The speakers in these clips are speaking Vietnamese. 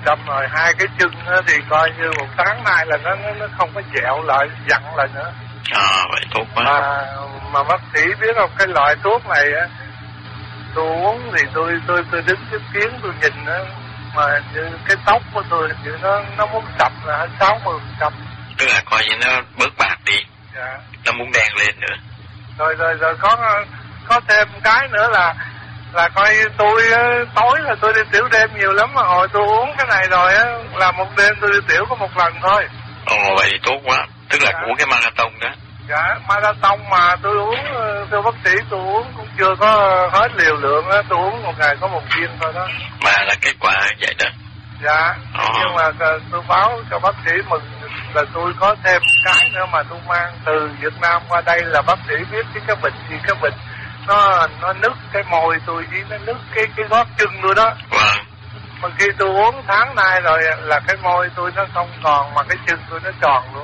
100 rồi. Hai cái chân thì coi như một tháng nay là nó không có dẹo lại, dặn lại nữa. Vậy tốt quá. Mà bác sĩ biết không, cái loại thuốc này á, tôi uống thì tôi đứng chứng kiến, tôi nhìn á, mà cái tóc của tôi thì nó muốn sập là 60%. Tức là coi như nó bớt bạc đi. Dạ. Nó muốn đen lên nữa. Rồi có thêm cái nữa là coi tôi tối là tôi đi tiểu đêm nhiều lắm, mà hồi tôi uống cái này rồi á là một đêm tôi đi tiểu có một lần thôi. Vậy thì tốt quá. Tức là uống cái marathon đó. Dạ, marathon mà tôi uống, thưa bác sĩ, tôi uống cũng chưa có hết liều lượng á, tôi uống một ngày có một viên thôi đó. Mà là kết quả vậy đó. Dạ, nhưng mà tôi báo cho bác sĩ mừng là tôi có thêm cái nữa mà tôi mang từ Việt Nam qua đây, là bác sĩ biết cái bệnh gì, cái bệnh nó nứt cái môi tôi với nó nứt cái gót chân tôi đó. Vâng. Mà khi tôi uống tháng nay rồi là cái môi tôi nó không còn, mà cái chân tôi nó tròn luôn.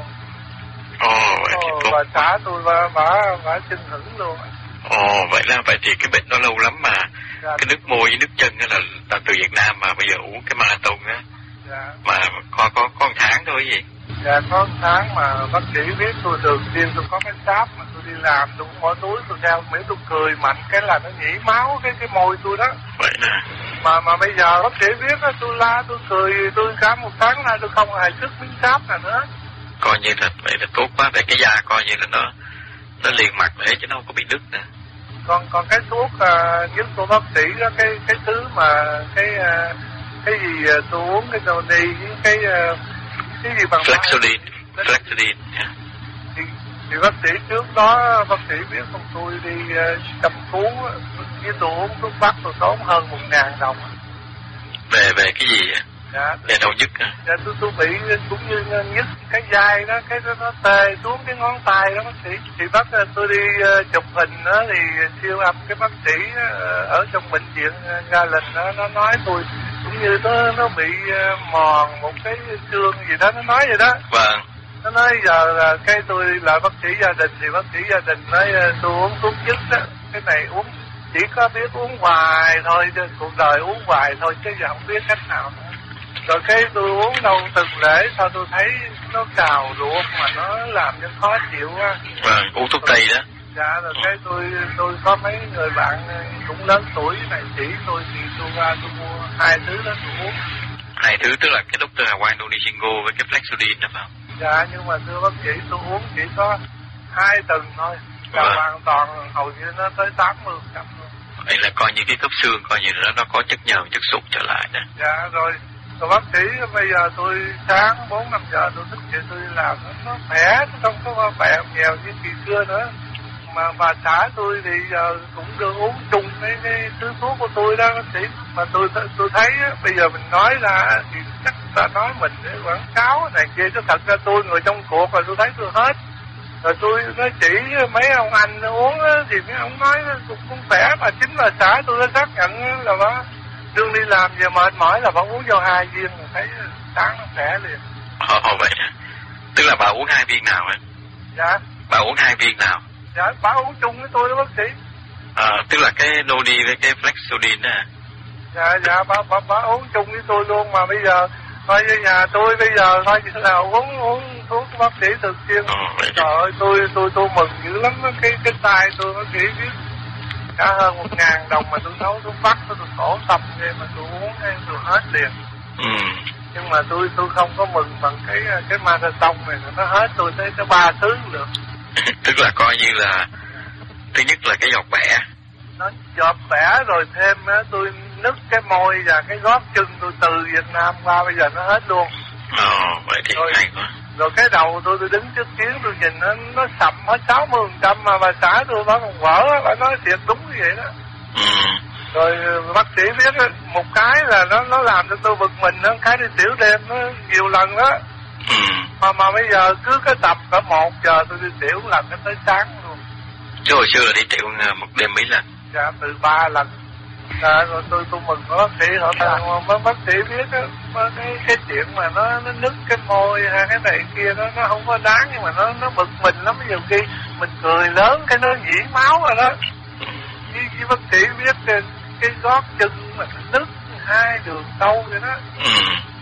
Vậy thì tốt. Bà xã tôi bà chân hững luôn. Vậy thì cái bệnh nó lâu lắm mà. Dạ. Cái nước môi với nước chân đó là từ Việt Nam, mà bây giờ uống cái marathon á. Dạ. Mà có 1 tháng thôi gì. Dạ, có 1 tháng mà bác sĩ biết tôi thường xuyên tôi có cái sáp mà tôi đi làm tôi cũng bỏ túi tôi theo, miễn tôi cười mạnh cái là nó nhỉ máu cái môi tôi đó. Vậy nè. Mà bây giờ bác sĩ biết đó, tôi la tôi cười, tôi cả 1 tháng nay tôi không hề sức miếng sáp nào nữa. Coi như là vậy là tốt quá, để cái da coi như là nó liền mặt để chứ nó không có bị đứt nữa. Còn cái thuốc giúp của bác sĩ đó, cái thứ mà cái gì tôi uống cái đồ đi với cái gì bằng Flexolin. Thì bác sĩ trước đó bác sĩ biết không, tôi đi chăm cứu với tôi uống thuốc bắc tôi tốn hơn 1.000 đồng. Về cái gì vậy? Dạ. Về đâu nhức à? Dạ, tôi bị cũng như nhức cái vai đó, cái nó tê xuống cái ngón tay đó bác sĩ. Thì bắt tôi đi chụp hình đó thì siêu âm, cái bác sĩ ở trong bệnh viện Ga Linh đó, nó nói tôi cũng như nó bị mòn một cái xương gì đó, nó nói vậy đó. Vâng. Nó nói giờ là cái tôi là bác sĩ gia đình, thì bác sĩ gia đình nói tôi uống thuốc nhức đó, cái này uống chỉ có biết uống hoài thôi, chứ cuộc đời uống hoài thôi chứ giờ không biết cách nào nữa. Rồi cái tôi uống đâu từng lễ sao tôi thấy nó cào ruột mà nó làm cho khó chịu á. Vâng, uống thuốc tây đó. Dạ, rồi cái tôi có mấy người bạn cũng lớn tuổi này chỉ tôi thì tôi ra tôi mua 2 thứ đó tôi uống. 2 thứ tức là cái Dr. Hawaii Nonisingo với cái Flexolin đó phải không? Dạ, nhưng mà thưa bác sĩ tôi uống chỉ có 2 tuần thôi là hoàn toàn hầu như nó tới 80% luôn. Vậy là coi như cái khớp xương coi như nó có chất nhờn, chất sụt trở lại đó. Dạ, rồi bác sĩ bây giờ tôi sáng 4-5 giờ tôi thức dậy tôi đi làm nó khỏe, nó không có bèo nhèo như kỳ xưa nữa. Mà bà xã tôi thì giờ cũng được uống chung cái thứ thuốc của tôi đó bác sĩ. Mà tôi thấy bây giờ mình nói ra thì chắc ta nói mình để quảng cáo này kia, chứ thật ra tôi người trong cuộc rồi tôi thấy tôi hết. Rồi tôi nói chỉ mấy ông anh uống thì mấy ông nói cũng khỏe, mà chính bà xã tôi đã xác nhận là bà đương đi làm giờ mệt mỏi là bà uống vô 2 viên rồi thấy sáng nó khỏe liền. Vậy tức là bà uống 2 viên nào ấy? Dạ. Bà uống 2 viên nào? Dạ, bà uống chung với tôi đó bác sĩ. Tức là cái Noni với cái Flexolin đó à? Dạ, bà uống chung với tôi luôn, mà bây giờ coi như nhà tôi bây giờ coi như là uống thuốc bác sĩ thường xuyên. Trời ơi, tôi mừng dữ lắm, cái tay tôi bác sĩ biết cả hơn 1.000 đồng mà tôi nấu thuốc bắc tôi khổ tâm ghê mà tôi uống tôi hết liền. Nhưng mà tôi không có mừng bằng cái marathon này, nó hết tôi thấy có 3 thứ được. Tức là coi như là thứ nhất là cái giọt bẻ. Nó giọt bẻ rồi thêm tôi nứt cái môi và cái gót chân tôi từ Việt Nam qua bây giờ nó hết luôn. Vậy thì hay quá. Rồi cái đầu tôi đứng trước kiến tôi nhìn nó sầm hết 60%, mà bà xã tôi bà còn vỡ, bà nói thiệt đúng như vậy đó. Rồi bác sĩ biết một cái là nó làm cho tôi bực mình đó, cái đi tiểu đêm nó nhiều lần đó. Mà bây giờ cứ cái tập cả 1 giờ tôi đi tiểu lần nó tới sáng luôn. Chứ hồi xưa là đi tiểu một đêm mấy lần? Dạ, từ 3 lần. Rồi tôi mừng bác sĩ hỏi bác sĩ biết cái chuyện mà nó nứt cái môi hay cái này kia nó không có đáng, nhưng mà nó bực mình lắm. Nhiều khi mình cười lớn cái nó nhỉ máu rồi đó. Với bác sĩ biết cái gót chân mà nó nứt 2 đường sâu vậy đó.